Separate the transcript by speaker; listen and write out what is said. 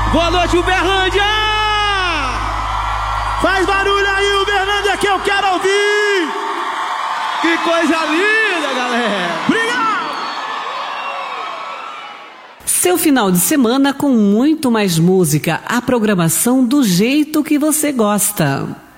Speaker 1: Boa noite, Uberlândia! Faz barulho aí, Uberlândia, que eu quero ouvir! Que coisa linda, galera! Obrigado!
Speaker 2: Seu final de semana com muito mais música, a programação do jeito que você gosta.